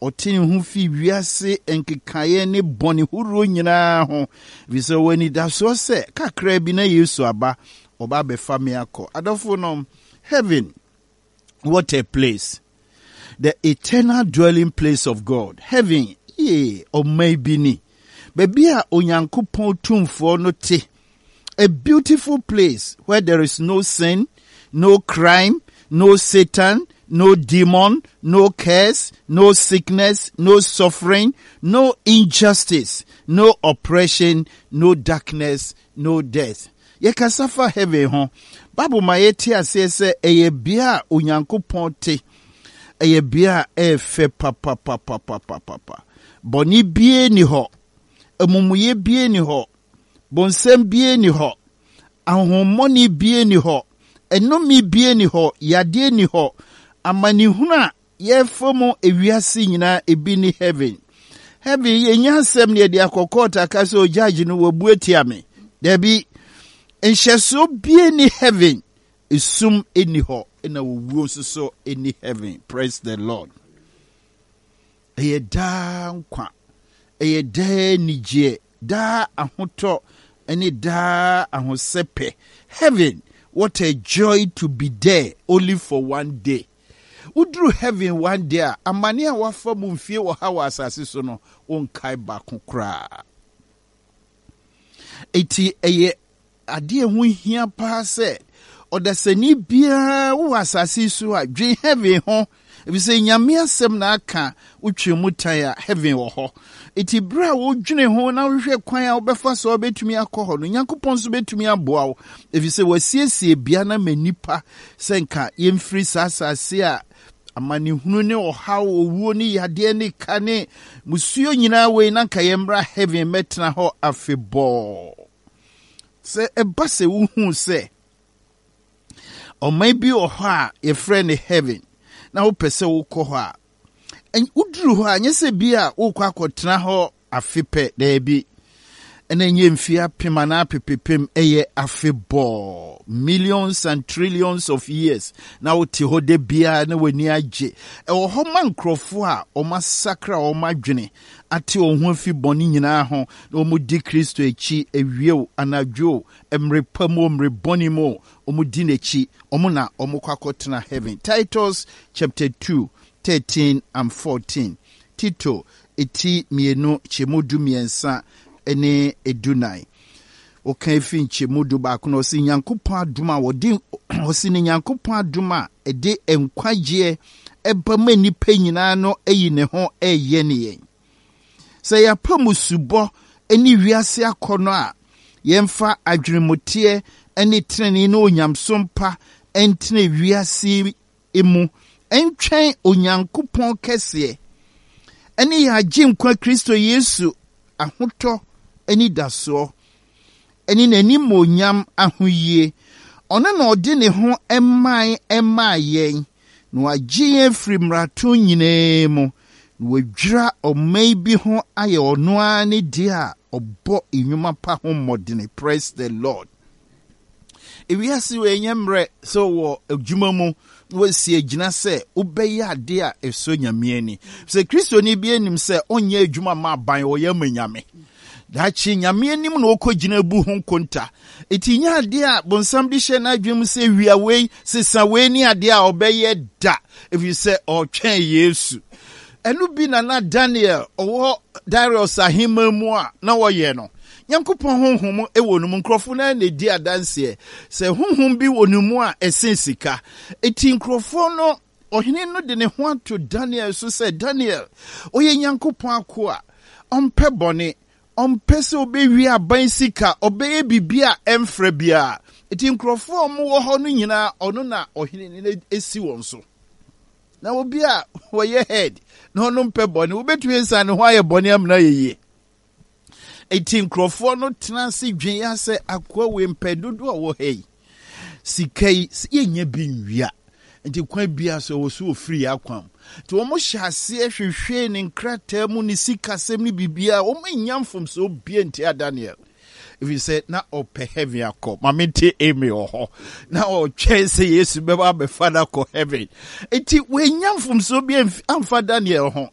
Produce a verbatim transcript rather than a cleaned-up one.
otini hu fi wiase enkekaye ne boni huru nyina ho vise wani da so se kakra bi na Yesu aba oba be fami akọ adofo no heaven, what a place, the eternal dwelling place of God. Heaven, ye or maybe ni baby a onyankopon tumfo no te, a beautiful place where there is no sin, no crime, no Satan, no demon, no curse, no sickness, no suffering, no injustice, no oppression, no darkness, no death. Ye kasafa heaven ho. Bible ma yeti ase se eye bia onyankopon te. Eye bia e fe papa papa papa papa. Boni bie ni ho. Emumuye bie ni ho. Bonsem bie ni ho. Ahomoni bie ni ho. Enomi bie ni ho. Yade ni ho. Amani huna ye fomo ewiase nyina ebi ni heaven. Heaven ye nyansem ne de akokota kase o judge no wabu atiame. Debi enhyeso bie ni heaven isum eni ho na wuo so eni heaven. Praise the Lord. Eye da nkwa, eye da nije, da ahoto, eni da ahosepe. Heaven, what a joy to be there only for one day. Udru heaven one day, amani a wafa mu mfie wo ha wa asase so no onkai ba kokra. Eti eye ade hu hia pa se odasani bia wo asase so a dwen heaven ho ebi se nyame asem na aka utwe mutan a heaven wo ho. Eti bra wo dwene ho na wo hwe kwan a wo befa so obetumi akọ no Nyankopon so betumi aboa wo ebi se wasiesie bia na manipa senka yemfiri sasase a amani hunu ne ohaw owuo ni yade ne kane musuo nyina we na nka yemra heaven metna ho afebo. Se eba se wuhu se or maybe o ha ye friend heaven na wo pese wo kọ ho a en uduru ho anya se bia wo kwa akotena ho afepe da bi ena nye mfia pema na pepepem eye afebo millions and trillions of years na wo ti ho de bia na wani age e wo ho mankrofo a o masakra o madwene ate o ho afi boni nyina ho na o mu di Kristo echi ewie anadwo emrepamo mrebonimo o mu di nechi o mu na o mu kwakotena heaven. Titus chapter two thirteen and fourteen. Tito eti mienu chemudu miensa ene edunai. Okan fi nchemudu ba ko no si Nyankopon aduma wodi osi ni Nyankopon aduma ede enkwaje eba mani pa nyina no eyi ne ho eye ne yen. Se ya pamusubo eni wiase akono a yemfa adwenemotie eni treni no onyamsompa entene wiase emu entwen Onyankopon kese eni ya jinkwa Kristo Yesu ahoto eni daso eni nani monyam ahoyie ona na ode ne ho emman emayen no agye free mrato nyina mu no wadwira o maybe ho aye ono ani dia obo enwuma pa ho modene. Praise the Lord. Ewiase we nyemre so wo adwuma mu wasi agina se obeye ade a eso nyame ani se Kristo ni bi anim se onye adwuma ma ban wo yam nyame dachi nyame anim na okogina bu ho konta etinya ade a bonsam di hye na adwum se wia wei sesa wei ni ade a obeye da if you say o twen Yesu enu bi na na Daniel owo Darius ahima mu a na wo ye no Nyankopon honhom e wonum nkrofo na na di adanse se honhom bi wonum a esen sika eti nkrofo no ohene no de ne ho ato Daniel so se Daniel oye Nyankopon akoa ompe bone ompe se obewi aban sika obeye bibia emfra bia eti nkrofo mo wo ho no nyina ono na ohene ne esi won so na obi a woye head na ono mpe bone obetu ensa ne ho aye bone amna yeye eti nkrofo no tenanse dwen ya se akwa we mpedodo a wo hei sikai yenye bi nwia enti kwan bia so wo so ofiri akwam to wo mo hyase ehwehwe ne nkrata mu ne sikasem ne bibia wo manyamfom so bia nti Daniel if you say na ope heaven akọ mamenti eme oho na o chese Yesu beba be father ko heaven enti we nyamfom so bia amfa Daniel ho